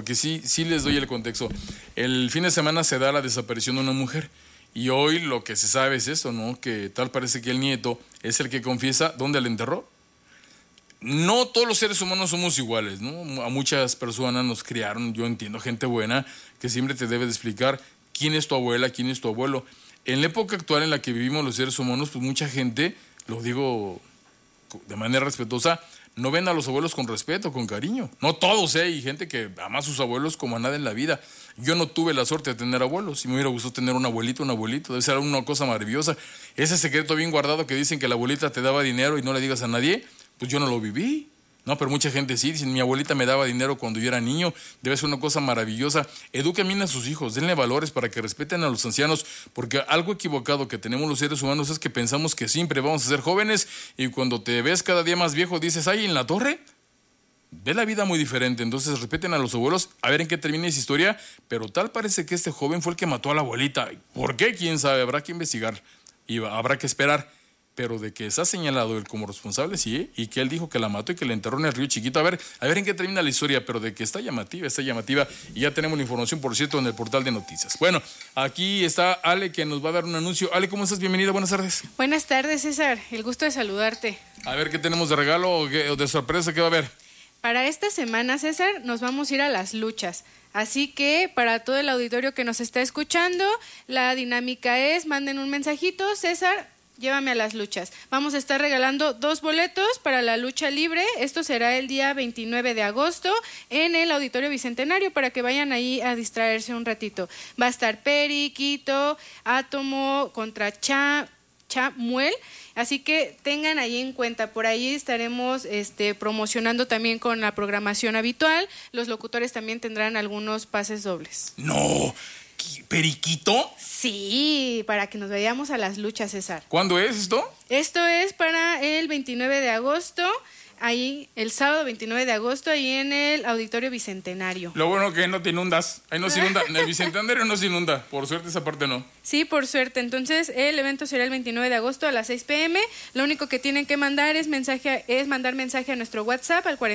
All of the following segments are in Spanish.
porque sí les doy el contexto. El fin de semana se da la desaparición de una mujer. Y hoy lo que se sabe es eso, ¿no? Que tal parece que el nieto es el que confiesa dónde la enterró. No todos los seres humanos somos iguales, ¿no? A muchas personas nos criaron, yo entiendo, gente buena, que siempre te debe de explicar quién es tu abuela, quién es tu abuelo. En la época actual en la que vivimos los seres humanos, pues mucha gente, lo digo de manera respetuosa, no ven a los abuelos con respeto, con cariño. No todos, hay gente que ama a sus abuelos como a nada en la vida. Yo no tuve la suerte de tener abuelos. Si me hubiera gustado tener un abuelito, debe ser una cosa maravillosa. Ese secreto bien guardado que dicen que la abuelita te daba dinero y no le digas a nadie, pues yo no lo viví. No, pero mucha gente sí, dicen, mi abuelita me daba dinero cuando yo era niño, debe ser una cosa maravillosa. Eduquen bien a sus hijos, denle valores para que respeten a los ancianos, porque algo equivocado que tenemos los seres humanos es que pensamos que siempre vamos a ser jóvenes y cuando te ves cada día más viejo dices, ay, en la torre, ve la vida muy diferente. Entonces respeten a los abuelos, a ver en qué termina esa historia, pero tal parece que este joven fue el que mató a la abuelita. ¿Por qué? ¿Quién sabe? Habrá que investigar y habrá que esperar. Pero de que está señalado él como responsable, sí, y que él dijo que la mató y que la enterró en el río Chiquito. A ver en qué termina la historia, pero de que está llamativa, y ya tenemos la información, por cierto, en el portal de noticias. Bueno, aquí está Ale, que nos va a dar un anuncio. Ale, ¿cómo estás? Bienvenida, buenas tardes. Buenas tardes, César, el gusto de saludarte. A ver, ¿qué tenemos de regalo o de sorpresa? ¿Qué va a haber? Para esta semana, César, nos vamos a ir a las luchas. Así que para todo el auditorio que nos está escuchando, la dinámica es, manden un mensajito, César, llévame a las luchas. Vamos a estar regalando 2 boletos para la lucha libre. Esto será el día 29 de agosto en el Auditorio Bicentenario para que vayan ahí a distraerse un ratito. Va a estar Periquito, Átomo contra Chamuel. Así que tengan ahí en cuenta, por ahí estaremos promocionando también con la programación habitual. Los locutores también tendrán algunos pases dobles. ¡No! ¿Periquito? Sí, para que nos vayamos a las luchas, César. ¿Cuándo es esto? Esto es para el 29 de agosto, ahí, el sábado 29 de agosto, ahí en el Auditorio Bicentenario. Lo bueno que no te inundas, ahí no se inunda, en el Bicentenario no se inunda, por suerte esa parte no. Sí, por suerte, entonces el evento será el 29 de agosto a las 6 p.m, lo único que tienen que mandar es mandar mensaje a nuestro WhatsApp al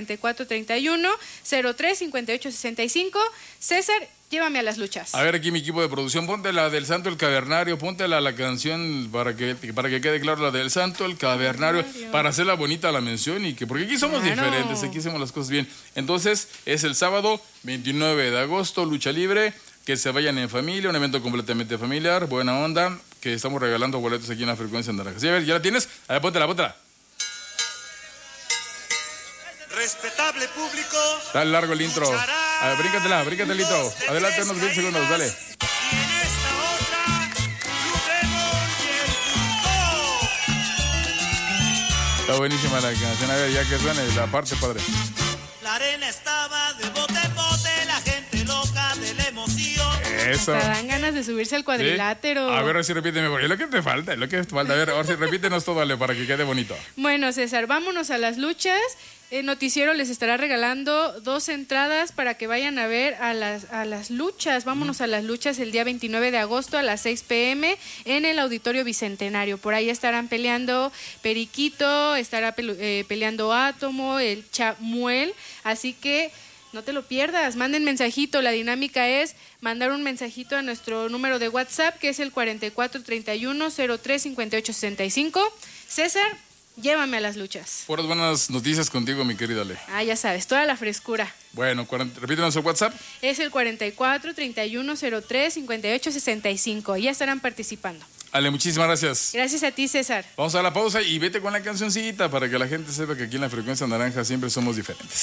4431-035865, César, llévame a las luchas. A ver, aquí mi equipo de producción, ponte la del Santo el Cavernario, ponte la canción para que quede claro la del Santo el Cavernario, para hacerla bonita la mención y que porque aquí somos diferentes, aquí hacemos las cosas bien. Entonces, es el sábado 29 de agosto, lucha libre, que se vayan en familia, un evento completamente familiar, buena onda, que estamos regalando boletos aquí en la frecuencia naranja. Sí, a ver, ¿ya la tienes? A ver, póntela. Respetable público. Dale largo el intro. A ver, bríncatela el intro. Adelante unos 20 segundos, dale. Y en esta otra, Lutemón y el Punto. Está buenísima la canción. A ver, ya que suene la parte, padre. La arena estaba de bote en bote, la gente loca de la emoción. Eso. Hasta dan ganas de subirse al cuadrilátero. ¿Sí? A ver, ahora sí repíteme, porque es lo que te falta, A ver, ahora sí repítenos todo, dale, para que quede bonito. Bueno, César, vámonos a las luchas. El noticiero les estará regalando 2 entradas para que vayan a ver a las luchas. Vámonos a las luchas el día 29 de agosto a las 6 p.m. en el Auditorio Bicentenario. Por ahí estarán peleando Periquito, estará peleando Átomo, el Chamuel. Así que no te lo pierdas, manden mensajito. La dinámica es mandar un mensajito a nuestro número de WhatsApp, que es el 4431-035865. César, llévame a las luchas. Puras buenas noticias contigo, mi querida Ale. Ya sabes, toda la frescura. Bueno, repítenos el WhatsApp. Es el 4431-035865. Ya estarán participando. Ale, muchísimas gracias. Gracias a ti, César. Vamos a la pausa y vete con la cancioncita para que la gente sepa que aquí en la frecuencia naranja siempre somos diferentes.